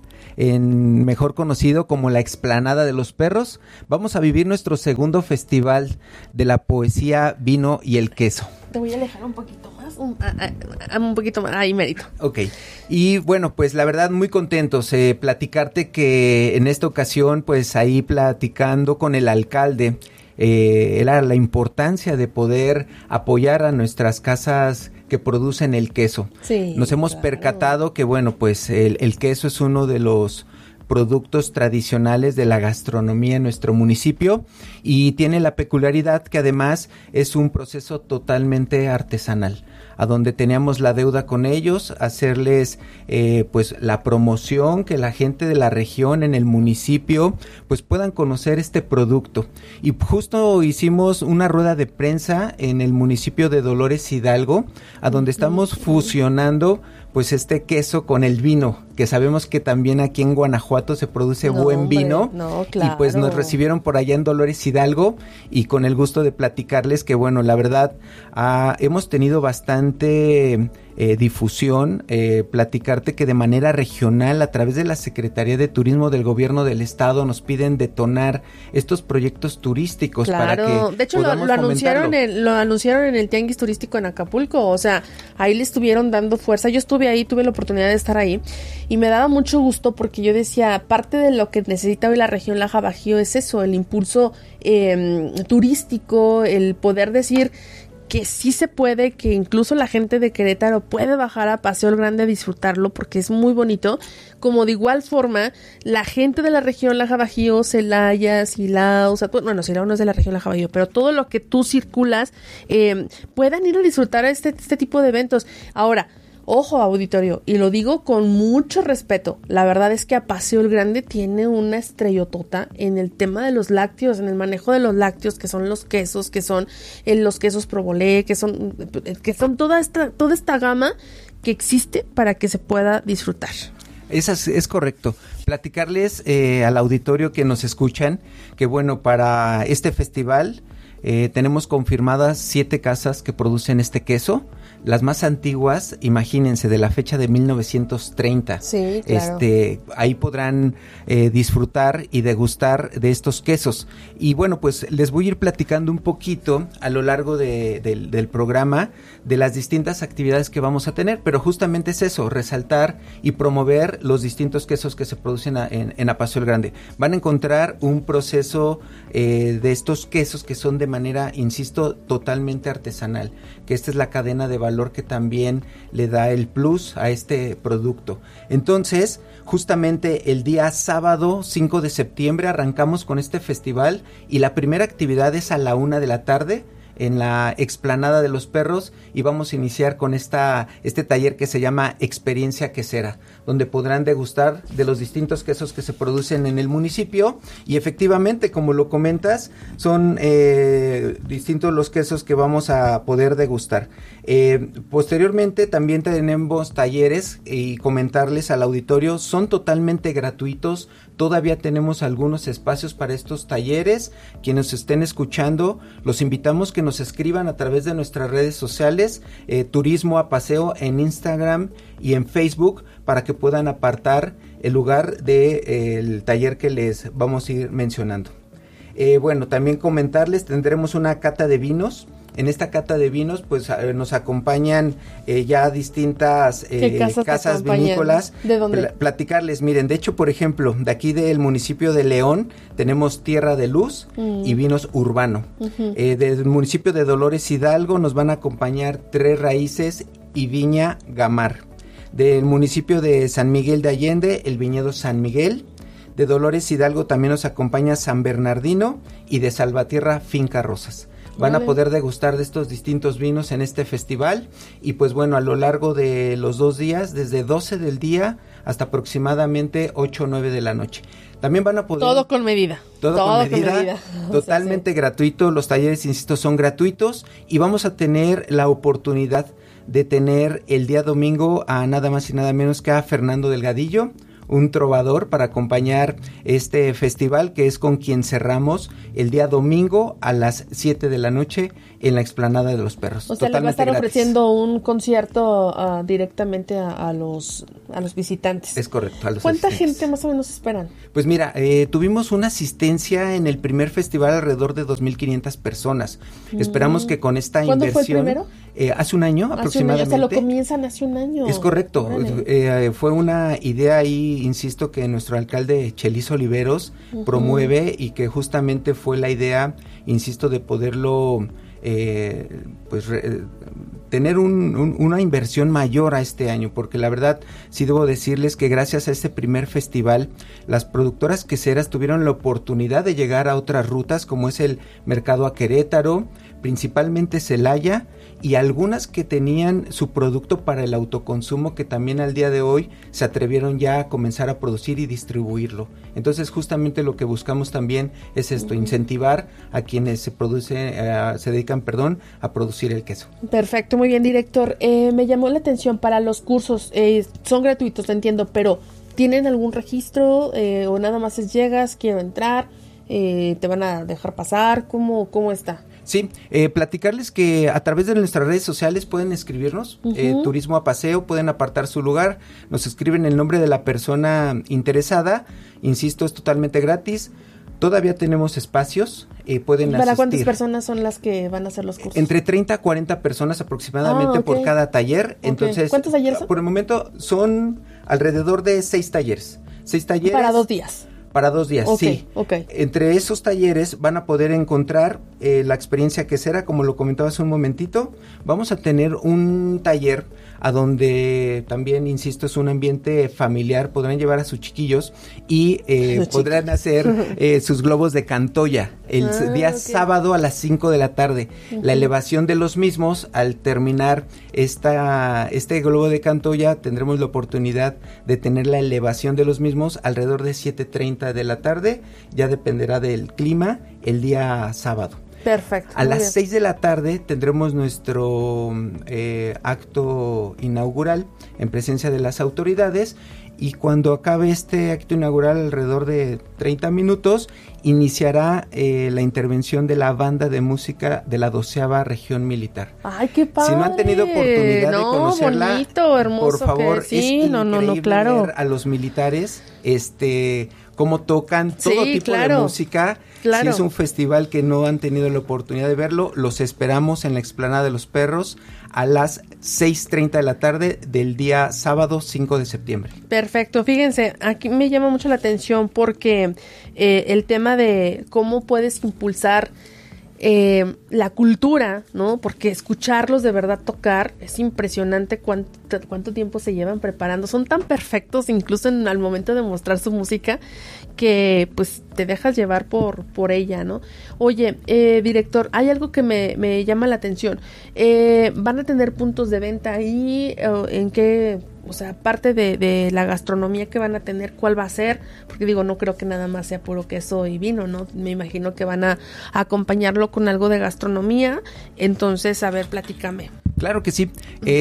en mejor conocido como la Explanada de los Perros. Vamos a vivir nuestro segundo festival de la poesía, vino y el queso. Te voy a alejar un poquito más, un, a, a, un poquito más, ahí mérito. Ok, y bueno, pues la verdad muy contentos, eh, platicarte que en esta ocasión, pues ahí platicando con el alcalde, eh, era la importancia de poder apoyar a nuestras casas que producen el queso. Sí, Nos hemos claro. percatado que bueno, pues el, el queso es uno de los productos tradicionales de la gastronomía en nuestro municipio y tiene la peculiaridad que además es un proceso totalmente artesanal, a donde teníamos la deuda con ellos, hacerles eh, pues la promoción, que la gente de la región en el municipio pues puedan conocer este producto. Y justo hicimos una rueda de prensa en el municipio de Dolores Hidalgo, a donde estamos fusionando pues este queso con el vino, que sabemos que también aquí en Guanajuato se produce no, buen hombre, vino, no, claro. y pues nos recibieron por allá en Dolores Hidalgo y con el gusto de platicarles que bueno, la verdad ah, hemos tenido bastante eh, difusión, eh, platicarte que de manera regional a través de la Secretaría de Turismo del Gobierno del Estado nos piden detonar estos proyectos turísticos claro. para que de hecho lo, lo anunciaron en, lo anunciaron en el Tianguis Turístico en Acapulco, o sea, ahí le estuvieron dando fuerza. Yo estuve ahí, tuve la oportunidad de estar ahí y me daba mucho gusto porque yo decía, parte de lo que necesita hoy la región Laja Bajío es eso, el impulso eh, turístico, el poder decir que sí se puede, que incluso la gente de Querétaro puede bajar a Paseo el Grande a disfrutarlo porque es muy bonito, como de igual forma la gente de la región Laja Bajío, Celaya, Silao, o sea, bueno, Silao no es de la región Laja Bajío, pero todo lo que tú circulas eh, puedan ir a disfrutar a este, este tipo de eventos. Ahora, ojo, auditorio, y lo digo con mucho respeto, la verdad es que Apaseo el Grande tiene una estrellotota en el tema de los lácteos, en el manejo de los lácteos, que son los quesos, que son eh, los quesos provolé, que son que son toda esta toda esta gama que existe para que se pueda disfrutar. Eso es, es correcto. Platicarles eh, al auditorio que nos escuchan que bueno, para este festival eh, tenemos confirmadas siete casas que producen este queso. Las más antiguas, imagínense, de la fecha de mil novecientos treinta. Sí, claro. Este, ahí podrán eh, disfrutar y degustar de estos quesos. Y bueno, pues les voy a ir platicando un poquito a lo largo de, de, del programa de las distintas actividades que vamos a tener, pero justamente es eso, resaltar y promover los distintos quesos que se producen a, en, en Apaseo el Grande. Van a encontrar un proceso eh, de estos quesos que son de manera, insisto, totalmente artesanal, que esta es la cadena de valor que también le da el plus a este producto. Entonces, justamente el día sábado cinco de septiembre arrancamos con este festival y la primera actividad es a la una de la tarde en la Explanada de los Perros y vamos a iniciar con esta este taller que se llama Experiencia Quesera, donde podrán degustar de los distintos quesos que se producen en el municipio y efectivamente, como lo comentas, son eh, distintos los quesos que vamos a poder degustar. Eh, posteriormente también tenemos talleres y comentarles al auditorio, son totalmente gratuitos. Todavía tenemos algunos espacios para estos talleres. Quienes estén escuchando, los invitamos que nos escriban a través de nuestras redes sociales, eh, Turismo Apaseo en Instagram y en Facebook, para que puedan apartar el lugar del de, eh, taller que les vamos a ir mencionando. Eh, bueno, también comentarles, tendremos una cata de vinos. En esta cata de vinos, pues eh, nos acompañan eh, ya distintas eh, casas, casas vinícolas. ¿De dónde? Pl- platicarles, miren, de hecho, por ejemplo, de aquí del municipio de León, tenemos Tierra de Luz mm. y Vinos Urbano. Uh-huh. Eh, del municipio de Dolores Hidalgo nos van a acompañar Tres Raíces y Viña Gamar. Del municipio de San Miguel de Allende, el viñedo San Miguel. De Dolores Hidalgo también nos acompaña San Bernardino y de Salvatierra Finca Rosas. Van vale. a poder degustar de estos distintos vinos en este festival y pues bueno, a lo largo de los dos días, desde doce del día hasta aproximadamente ocho o nueve de la noche. También van a poder... Todo con medida. Todo, todo con, medida, con medida, totalmente o sea, sí. gratuito. Los talleres, insisto, son gratuitos y vamos a tener la oportunidad de tener el día domingo a nada más y nada menos que a Fernando Delgadillo, un trovador para acompañar este festival que es con quien cerramos el día domingo a las siete de la noche en la explanada de los perros. O sea, le va a estar gratis. Ofreciendo un concierto uh, directamente a, a los a los visitantes. Es correcto. A los ¿Cuánta gente más o menos esperan? Pues mira, eh, tuvimos una asistencia en el primer festival alrededor de dos mil quinientas personas. Mm. Esperamos que con esta ¿Cuándo inversión... ¿Cuándo fue el primero? Eh, hace un año hace aproximadamente. Un año, o sea, lo comienzan hace un año. Es correcto. Eh, fue una idea ahí, insisto, que nuestro alcalde Chelis Oliveros uh-huh. promueve y que justamente fue la idea, insisto, de poderlo... Eh, pues re, tener un, un, una inversión mayor a este año, porque la verdad sí debo decirles que gracias a este primer festival las productoras queseras tuvieron la oportunidad de llegar a otras rutas como es el mercado a Querétaro, principalmente Celaya, y algunas que tenían su producto para el autoconsumo que también al día de hoy se atrevieron ya a comenzar a producir y distribuirlo. Entonces justamente lo que buscamos también es esto, uh-huh. incentivar a quienes se producen, uh, se dedican, perdón, a producir el queso. Perfecto, muy bien, director. Eh, me llamó la atención para los cursos, eh, son gratuitos, entiendo, pero ¿tienen algún registro eh, o nada más es llegas, quiero entrar, eh, te van a dejar pasar? ¿Cómo, cómo está? Sí, eh, platicarles que a través de nuestras redes sociales pueden escribirnos, uh-huh. eh, Turismo a Paseo, pueden apartar su lugar, nos escriben el nombre de la persona interesada, insisto, es totalmente gratis, todavía tenemos espacios, eh, pueden ¿Para asistir. cuántas personas son las que van a hacer los cursos? Entre treinta a cuarenta personas aproximadamente ah, okay. por cada taller, okay. entonces... ¿Cuántos talleres son? Por el momento son alrededor de seis talleres, seis talleres. Para dos días. Para dos días, okay, sí. Okay. Entre esos talleres van a poder encontrar eh, la experiencia quesera, como lo comentaba hace un momentito. Vamos a tener un taller a donde también, insisto, es un ambiente familiar. Podrán llevar a sus chiquillos y eh, podrán hacer eh, sus globos de Cantoya el ah, día okay. sábado a las cinco de la tarde. Uh-huh. La elevación de los mismos, al terminar esta este globo de Cantoya, tendremos la oportunidad de tener la elevación de los mismos alrededor de siete treinta de la tarde, ya dependerá del clima, el día sábado. Perfecto. A las seis de la tarde tendremos nuestro eh, acto inaugural en presencia de las autoridades y cuando acabe este acto inaugural alrededor de treinta minutos iniciará eh, la intervención de la banda de música de la doceava región militar. ¡Ay, qué padre! Si no han tenido oportunidad no, de conocerla, bonito, hermoso, por favor, que sí, es no, no, no, increíble claro. ver a los militares, este, cómo tocan todo sí, tipo claro. de música. Claro. Si es un festival que no han tenido la oportunidad de verlo, los esperamos en la explanada de los perros a las seis treinta de la tarde del día sábado cinco de septiembre. Perfecto, fíjense, aquí me llama mucho la atención porque eh, el tema de cómo puedes impulsar eh, la cultura, ¿no? Porque escucharlos de verdad tocar es impresionante cuánto, cuánto tiempo se llevan preparando. Son tan perfectos incluso en, al momento de mostrar su música que pues te dejas llevar por, por ella, ¿no? Oye, eh, director, hay algo que me, me llama la atención. Eh, ¿Van a tener puntos de venta ahí? ¿En qué...? O sea, aparte de, de la gastronomía que van a tener, ¿cuál va a ser? Porque digo, no creo que nada más sea puro queso y vino, ¿no? Me imagino que van a, a acompañarlo con algo de gastronomía. Entonces, a ver, platícame. Claro que sí.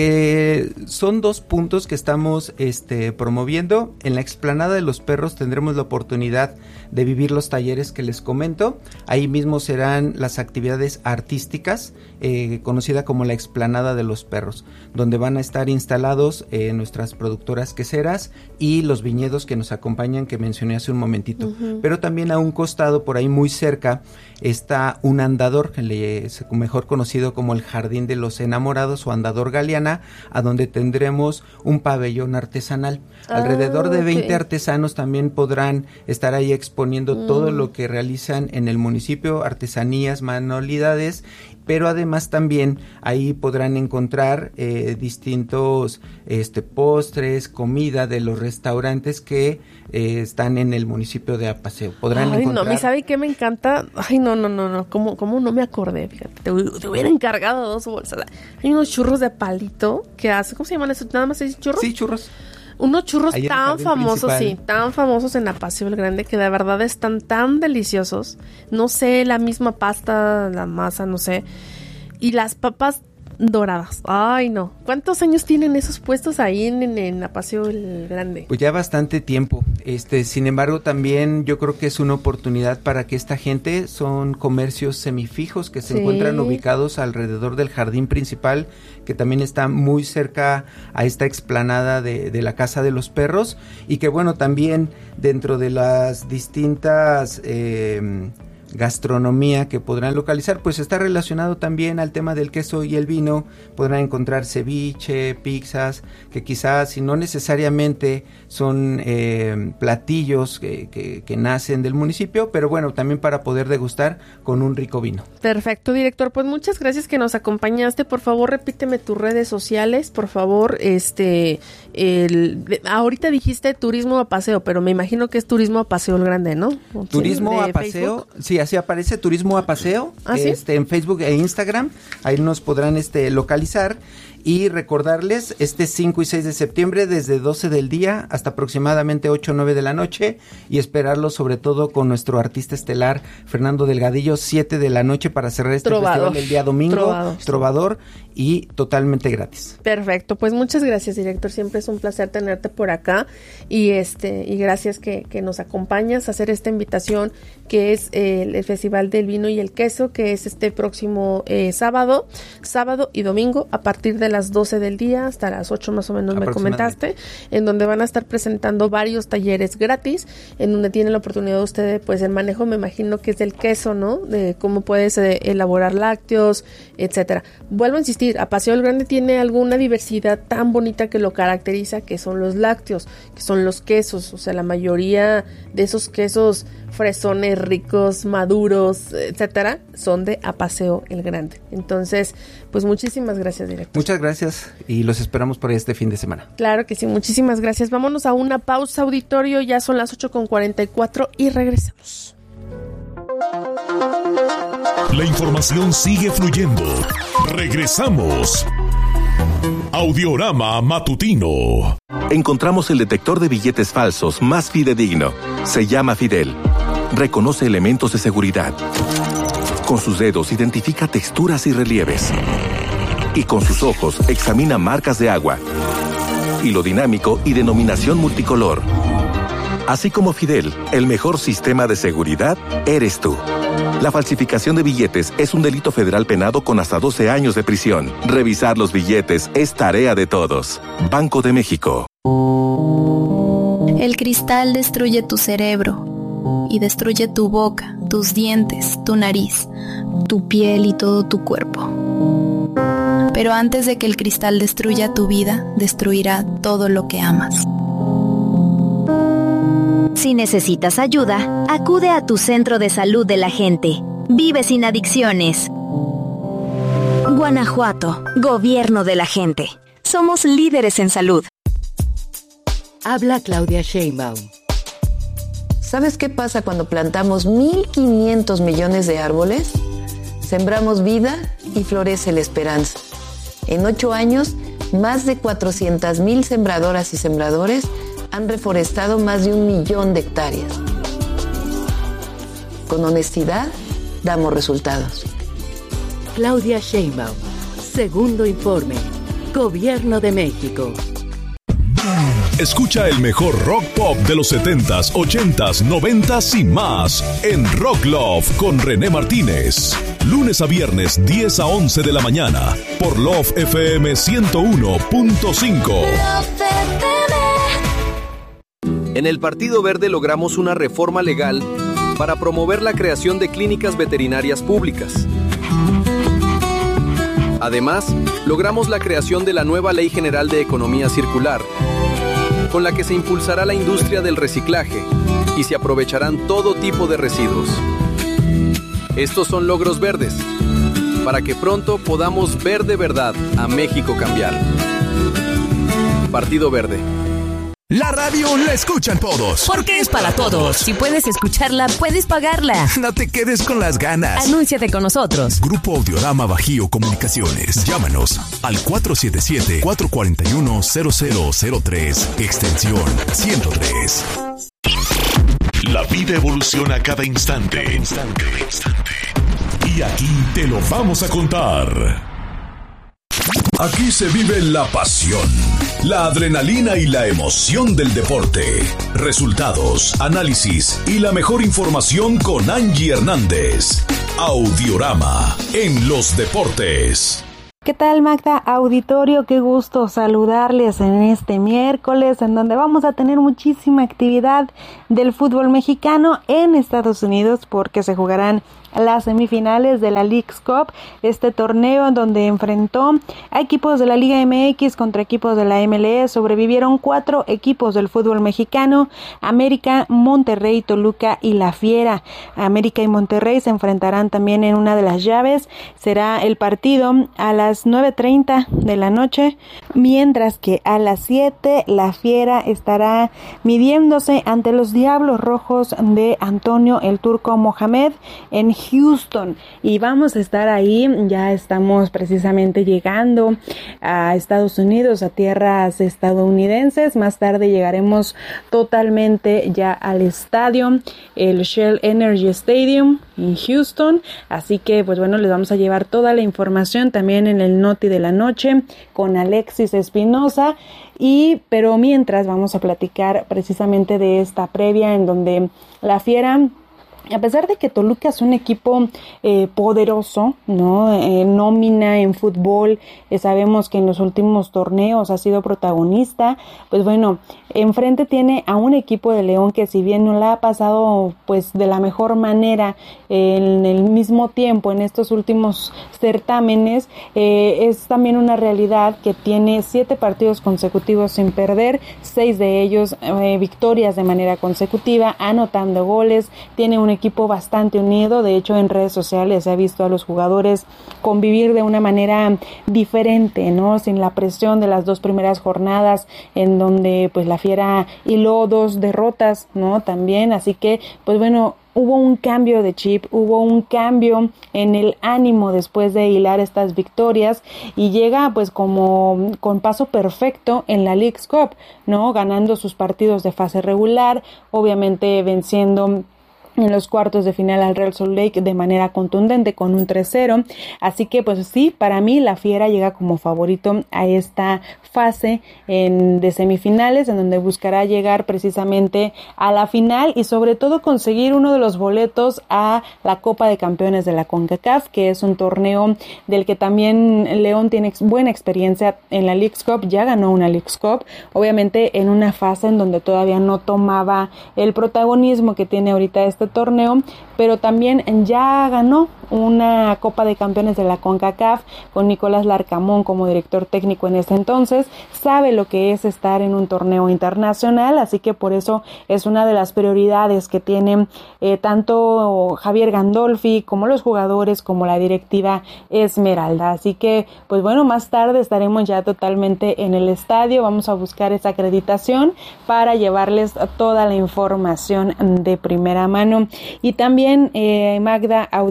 Eh, son dos puntos que estamos este, promoviendo. En la explanada de los perros tendremos la oportunidad de vivir los talleres que les comento. Ahí mismo serán las actividades artísticas, eh, conocida como la explanada de los perros, donde van a estar instalados eh, nuestras productoras queseras y los viñedos que nos acompañan, que mencioné hace un momentito. Uh-huh. Pero también a un costado, por ahí muy cerca, está un andador, que le, mejor conocido como el Jardín de los Enamorados o Andador Galeana, a donde tendremos un pabellón artesanal. Ah, Alrededor de veinte okay. artesanos también podrán estar ahí exponiendo mm. todo lo que realizan en el municipio, artesanías, manualidades, pero además también ahí podrán encontrar eh, distintos este, postres, comida de los restaurantes que eh, están en el municipio de Apaseo. Podrán Ay, encontrar... no, ¿me sabe qué me encanta? Ay, no, no, no, no, ¿cómo, cómo no me acordé? Fíjate, te, te hubiera encargado dos bolsas. Hay unos churros de palito que hace, ¿cómo se llaman esos? ¿Nada más se dice churros? Sí, churros. Unos churros tan famosos, principal. sí, tan famosos en Apaseo el Grande, que de verdad están tan deliciosos. No sé, la misma pasta, la masa, no sé. Y las papas doradas. Ay, no. ¿Cuántos años tienen esos puestos ahí en, en, en Apaseo el Grande? Pues ya bastante tiempo. Este, sin embargo, también yo creo que es una oportunidad para que esta gente, son comercios semifijos que se sí. encuentran ubicados alrededor del jardín principal, que también está muy cerca a esta explanada de, de la Casa de los Perros, y que bueno, también dentro de las distintas... Eh, gastronomía que podrán localizar, pues está relacionado también al tema del queso y el vino. Podrán encontrar ceviche, pizzas, que quizás si no necesariamente son eh, platillos que, que, que nacen del municipio, pero bueno, también para poder degustar con un rico vino. Perfecto, director, pues muchas gracias que nos acompañaste. Por favor, repíteme tus redes sociales, por favor. Este, el, de, ahorita dijiste turismo a paseo, pero me imagino que es turismo a Paseo el Grande, ¿no? Turismo a paseo, sí, así aparece, turismo a paseo, ¿Ah, este, sí? en Facebook e Instagram, ahí nos podrán este localizar. Y recordarles, este cinco y seis de septiembre, desde doce del día hasta aproximadamente ocho o nueve de la noche, y esperarlos sobre todo con nuestro artista estelar, Fernando Delgadillo, siete de la noche, para cerrar este Trovador. festival el día domingo, Trovador. Trovador, y totalmente gratis. Perfecto, pues muchas gracias, director, siempre es un placer tenerte por acá, y este y gracias que, que nos acompañas a hacer esta invitación, que es el, el Festival del Vino y el Queso, que es este próximo eh, sábado, sábado y domingo, a partir de la las doce del día hasta las ocho más o menos me comentaste, en donde van a estar presentando varios talleres gratis, en donde tienen la oportunidad de ustedes, pues el manejo, me imagino que es del queso, ¿no? De cómo puedes eh, elaborar lácteos, etcétera. Vuelvo a insistir, Apaseo el Grande tiene alguna diversidad tan bonita que lo caracteriza, que son los lácteos, que son los quesos, o sea, la mayoría de esos quesos fresones, ricos, maduros, etcétera, son de Apaseo el Grande. Entonces, pues muchísimas gracias, director. Muchas gracias y los esperamos por este fin de semana. Claro que sí, muchísimas gracias. Vámonos a una pausa, auditorio, ya son las ocho con cuarenta y cuatro y regresamos. La información sigue fluyendo. Regresamos. Audiorama Matutino. Encontramos el detector de billetes falsos más fidedigno. Se llama Fidel. Reconoce elementos de seguridad. Con sus dedos identifica texturas y relieves. Y con sus ojos examina marcas de agua, hilo dinámico y denominación multicolor. Así como Fidel, el mejor sistema de seguridad eres tú. La falsificación de billetes es un delito federal penado con hasta doce años de prisión. Revisar los billetes es tarea de todos. Banco de México. El cristal destruye tu cerebro y destruye tu boca, tus dientes, tu nariz, tu piel y todo tu cuerpo. Pero antes de que el cristal destruya tu vida, destruirá todo lo que amas. Si necesitas ayuda, acude a tu centro de salud de la gente. Vive sin adicciones. Guanajuato, Gobierno de la gente. Somos líderes en salud. Habla Claudia Sheinbaum. ¿Sabes qué pasa cuando plantamos mil quinientos millones de árboles? Sembramos vida y florece la esperanza. En ocho años, más de cuatrocientas mil sembradoras y sembradores han reforestado más de un millón de hectáreas. Con honestidad, damos resultados. Claudia Sheinbaum, Segundo informe. Gobierno de México. Escucha el mejor rock pop de los setentas, ochentas, noventas y más en Rock Love con René Martínez. Lunes a viernes, diez a once de la mañana, por Love F M ciento uno punto cinco. En el Partido Verde logramos una reforma legal para promover la creación de clínicas veterinarias públicas. Además, logramos la creación de la nueva Ley General de Economía Circular, con la que se impulsará la industria del reciclaje y se aprovecharán todo tipo de residuos. Estos son logros verdes, para que pronto podamos ver de verdad a México cambiar. Partido Verde. La radio la escuchan todos. Porque es para todos. Si puedes escucharla, puedes pagarla. No te quedes con las ganas. Anúnciate con nosotros. Grupo Audiorama Bajío Comunicaciones. Llámanos al cuatro siete siete, cuatro cuatro uno, cero cero cero tres, extensión ciento tres. La vida evoluciona cada instante. Cada instante. Y aquí te lo vamos a contar. Aquí se vive la pasión, la adrenalina y la emoción del deporte. Resultados, análisis y la mejor información con Angie Hernández. Audiorama en los deportes. ¿Qué tal, Magda? Auditorio, qué gusto saludarles en este miércoles, en donde vamos a tener muchísima actividad del fútbol mexicano en Estados Unidos, porque se jugarán las semifinales de la Leagues Cup, este torneo en donde enfrentó a equipos de la Liga M X contra equipos de la M L S. Sobrevivieron cuatro equipos del fútbol mexicano: América, Monterrey, Toluca y La Fiera. América y Monterrey se enfrentarán también en una de las llaves. Será el partido a las nueve treinta de la noche, mientras que a las siete La Fiera estará midiéndose ante los Diablos Rojos de Antonio el Turco Mohamed en Houston, y vamos a estar ahí. Ya estamos precisamente llegando a Estados Unidos, a tierras estadounidenses. Más tarde llegaremos totalmente ya al estadio, el Shell Energy Stadium en Houston, así que pues bueno, les vamos a llevar toda la información también en el Noti de la Noche con Alexis Espinosa. Y pero mientras vamos a platicar precisamente de esta previa en donde La Fiera, a pesar de que Toluca es un equipo eh, poderoso, ¿no? Eh, nómina en fútbol, eh, sabemos que en los últimos torneos ha sido protagonista, pues bueno, enfrente tiene a un equipo de León que, si bien no la ha pasado pues de la mejor manera eh, en el mismo tiempo en estos últimos certámenes, eh, es también una realidad que tiene siete partidos consecutivos sin perder, seis de ellos eh, victorias de manera consecutiva, anotando goles, tiene un equipo bastante unido. De hecho, en redes sociales se ha visto a los jugadores convivir de una manera diferente, ¿no? Sin la presión de las dos primeras jornadas, en donde pues La Fiera hiló dos derrotas, ¿no? También, así que pues bueno, hubo un cambio de chip, hubo un cambio en el ánimo después de hilar estas victorias, y llega pues como con paso perfecto en la Leagues Cup, ¿no? Ganando sus partidos de fase regular, obviamente venciendo en los cuartos de final al Real Salt Lake de manera contundente con un tres cero, así que pues sí, para mí La Fiera llega como favorito a esta fase en, de semifinales, en donde buscará llegar precisamente a la final y sobre todo conseguir uno de los boletos a la Copa de Campeones de la CONCACAF, que es un torneo del que también León tiene buena experiencia en la Leagues Cup. Ya ganó una Leagues Cup, obviamente en una fase en donde todavía no tomaba el protagonismo que tiene ahorita este torneo, pero también ya ganó una Copa de Campeones de la CONCACAF con Nicolás Larcamón como director técnico en ese entonces. Sabe lo que es estar en un torneo internacional, así que por eso es una de las prioridades que tienen eh, tanto Javier Gandolfi como los jugadores, como la directiva Esmeralda. Así que pues bueno, más tarde estaremos ya totalmente en el estadio. Vamos a buscar esa acreditación para llevarles toda la información de primera mano. Y también eh, Magda, auditorio,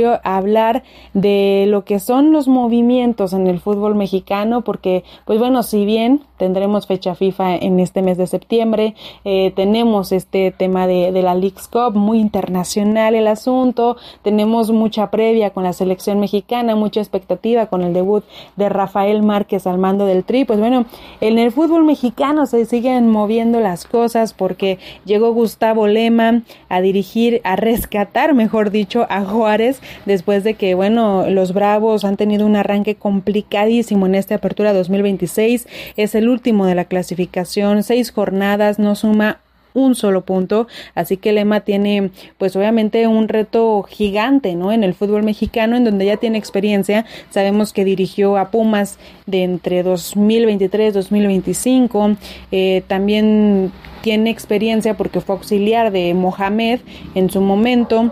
auditorio a hablar de lo que son los movimientos en el fútbol mexicano, porque pues bueno, si bien tendremos fecha FIFA en este mes de septiembre, eh, tenemos este tema de, de la Leagues Cup, muy internacional el asunto, tenemos mucha previa con la selección mexicana, mucha expectativa con el debut de Rafael Márquez al mando del Tri. Pues bueno, en el fútbol mexicano se siguen moviendo las cosas porque llegó Gustavo Lema a dirigir, a rescatar, mejor dicho, a Juárez, después de que, bueno, los Bravos han tenido un arranque complicadísimo en esta apertura dos mil veintiséis, es el último de la clasificación, seis jornadas, no suma un solo punto, así que Lema tiene pues obviamente un reto gigante, ¿no?, en el fútbol mexicano, en donde ya tiene experiencia. Sabemos que dirigió a Pumas de entre dos mil veintitrés dos mil veinticinco, eh, también tiene experiencia porque fue auxiliar de Mohamed en su momento.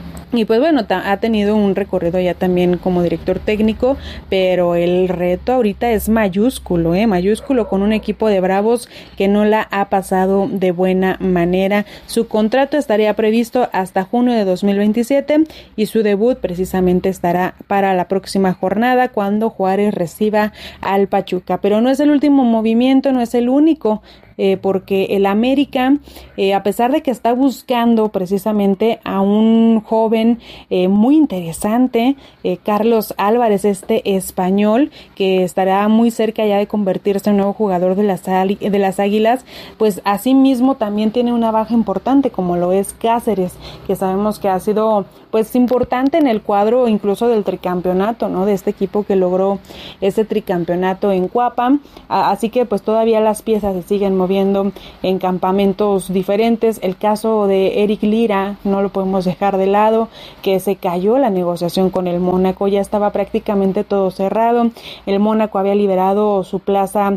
Y pues bueno, ta- ha tenido un recorrido ya también como director técnico, pero el reto ahorita es mayúsculo, ¿eh? Mayúsculo, con un equipo de Bravos que no la ha pasado de buena manera. Su contrato estaría previsto hasta junio de dos mil veintisiete y su debut precisamente estará para la próxima jornada cuando Juárez reciba al Pachuca. Pero no es el último movimiento, no es el único. Eh, porque el América, eh, a pesar de que está buscando precisamente a un joven eh, muy interesante, eh, Carlos Álvarez, este español, que estará muy cerca ya de convertirse en nuevo jugador de las, de las Águilas, pues asimismo también tiene una baja importante, como lo es Cáceres, que sabemos que ha sido pues importante en el cuadro incluso del tricampeonato, ¿no?, de este equipo que logró ese tricampeonato en Cuapa. Así que pues todavía las piezas se siguen moviendo en campamentos diferentes. El caso de Eric Lira no lo podemos dejar de lado, que se cayó la negociación con el Mónaco, ya estaba prácticamente todo cerrado. El Mónaco había liberado su plaza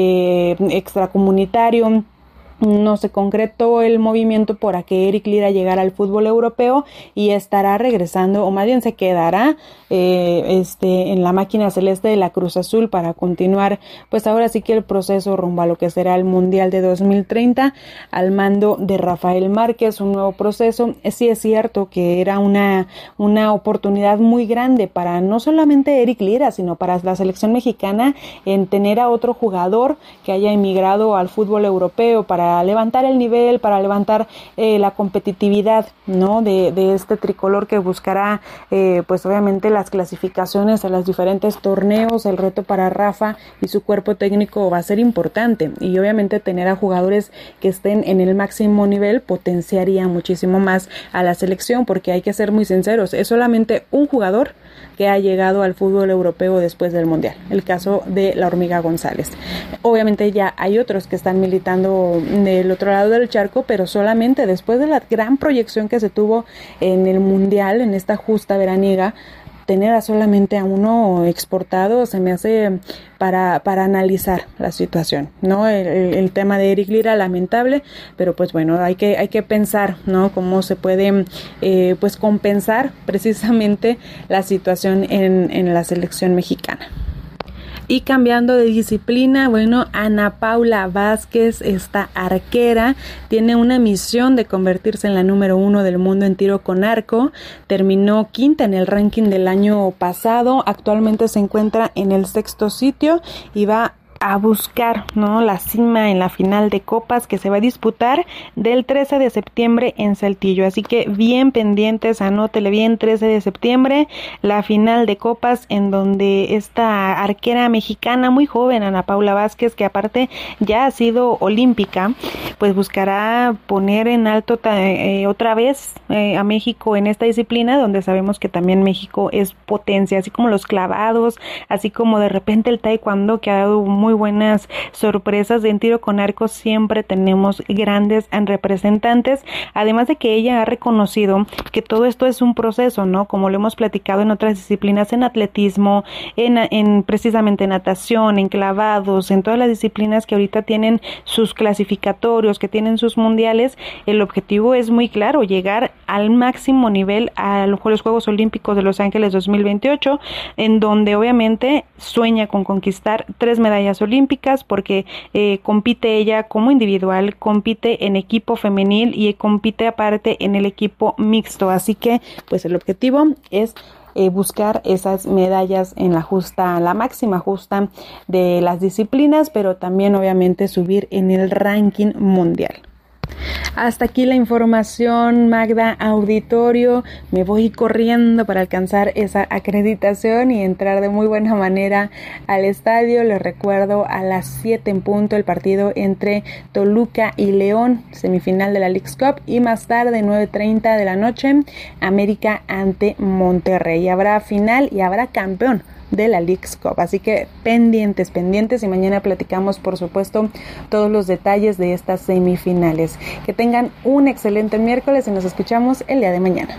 de extracomunitario. No se concretó el movimiento para que Eric Lira llegara al fútbol europeo y estará regresando, o más bien se quedará eh, este, en la máquina celeste de la Cruz Azul para continuar, pues ahora sí que el proceso rumbo a lo que será el Mundial de dos mil treinta al mando de Rafael Márquez, un nuevo proceso. Sí es cierto que era una, una oportunidad muy grande para no solamente Eric Lira, sino para la selección mexicana en tener a otro jugador que haya emigrado al fútbol europeo para levantar el nivel, para levantar eh, la competitividad, ¿no?, de, de este tricolor que buscará eh, pues obviamente las clasificaciones a los diferentes torneos. El reto para Rafa y su cuerpo técnico va a ser importante, y obviamente tener a jugadores que estén en el máximo nivel potenciaría muchísimo más a la selección, porque hay que ser muy sinceros, es solamente un jugador que ha llegado al fútbol europeo después del Mundial, el caso de la Hormiga González. Obviamente ya hay otros que están militando del otro lado del charco, pero solamente después de la gran proyección que se tuvo en el Mundial, en esta justa veraniega, tener a solamente a uno exportado se me hace para, para analizar la situación, ¿no? El, el tema de Eric Lira, lamentable, pero pues bueno, hay que, hay que pensar, ¿no?, cómo se puede eh, pues compensar precisamente la situación en, en la selección mexicana. Y cambiando de disciplina, bueno, Ana Paula Vázquez, esta arquera, tiene una misión de convertirse en la número uno del mundo en tiro con arco. Terminó quinta en el ranking del año pasado, actualmente se encuentra en el sexto sitio y va a buscar, ¿no?, la cima en la final de copas que se va a disputar del trece de septiembre en Saltillo. Así que bien pendientes, anótele bien, trece de septiembre, la final de copas, en donde esta arquera mexicana muy joven, Ana Paula Vázquez, que aparte ya ha sido olímpica, pues buscará poner en alto eh, otra vez eh, a México en esta disciplina, donde sabemos que también México es potencia, así como los clavados, así como de repente el taekwondo, que ha dado muy buenas sorpresas. En tiro con arco siempre tenemos grandes representantes, además de que ella ha reconocido que todo esto es un proceso, ¿no?, como lo hemos platicado en otras disciplinas, en atletismo, en, en precisamente natación, en clavados, en todas las disciplinas que ahorita tienen sus clasificatorios, que tienen sus mundiales. El objetivo es muy claro, llegar al máximo nivel a los Juegos Olímpicos de Los Ángeles dos mil veintiocho, en donde obviamente sueña con conquistar tres medallas olímpicas porque eh, compite ella como individual, compite en equipo femenil y compite aparte en el equipo mixto, así que pues el objetivo es Eh, buscar esas medallas en la justa, la máxima justa de las disciplinas, pero también obviamente subir en el ranking mundial. Hasta aquí la información, Magda, auditorio. Me voy corriendo para alcanzar esa acreditación y entrar de muy buena manera al estadio. Les recuerdo, a las siete en punto el partido entre Toluca y León, semifinal de la Leagues Cup, y más tarde, nueve treinta de la noche, América ante Monterrey. Habrá final y habrá campeón de la Leagues Cup, así que pendientes, pendientes y mañana platicamos, por supuesto, todos los detalles de estas semifinales. Que tengan un excelente miércoles y nos escuchamos el día de mañana.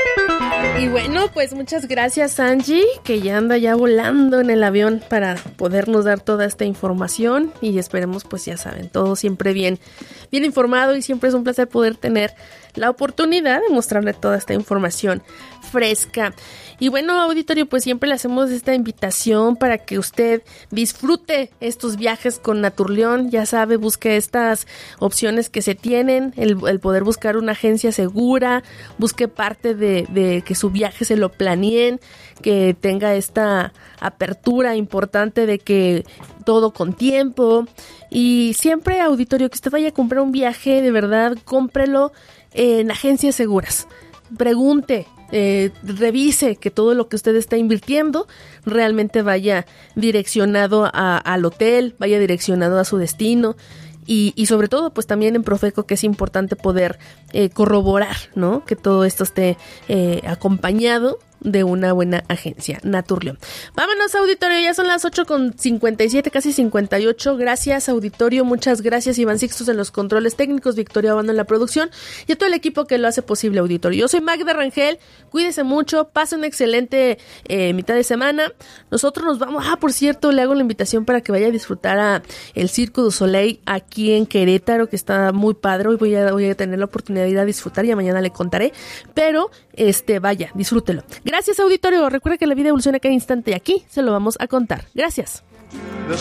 Y bueno, pues muchas gracias, Angie, que ya anda ya volando en el avión para podernos dar toda esta información, y esperemos, pues ya saben, todo siempre bien, bien informado, y siempre es un placer poder tener la oportunidad de mostrarle toda esta información fresca. Y bueno, auditorio, pues siempre le hacemos esta invitación para que usted disfrute estos viajes con Naturleón. Ya sabe, busque estas opciones que se tienen, el, el poder buscar una agencia segura, busque parte de, de que su viaje se lo planeen, que tenga esta apertura importante de que todo con tiempo. Y siempre, auditorio, que usted vaya a comprar un viaje, de verdad, cómprelo en agencias seguras. Pregunte, eh, revise que todo lo que usted está invirtiendo realmente vaya direccionado a, al hotel, vaya direccionado a su destino. Y, y sobre todo, pues también en Profeco, que es importante poder eh, corroborar, ¿no? Que todo esto esté eh, acompañado de una buena agencia, Naturleón. Vámonos, auditorio, ya son las ocho con cincuenta y siete, casi cincuenta y ocho. Gracias, auditorio, muchas gracias. Iván Sixtus en los controles técnicos, Victoria Obando en la producción y a todo el equipo que lo hace posible, auditorio. Yo soy Magda Rangel, cuídese mucho, pase una excelente eh, mitad de semana. Nosotros nos vamos, ah, por cierto, le hago la invitación para que vaya a disfrutar a el Circo du Soleil aquí en Querétaro, que está muy padre. Hoy voy a, voy a tener la oportunidad de ir a disfrutar y mañana le contaré, pero este, vaya, disfrútelo. Gracias, auditorio. Recuerda que la vida evoluciona cada instante y aquí se lo vamos a contar. Gracias.